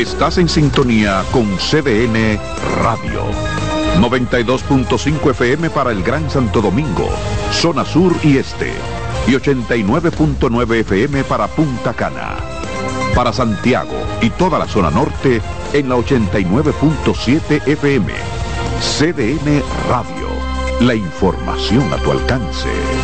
Estás en sintonía con CDN Radio. 92.5 FM para el Gran Santo Domingo, zona sur y este. Y 89.9 FM para Punta Cana. Para Santiago y toda la zona norte en la 89.7 FM. CDN Radio. La información a tu alcance.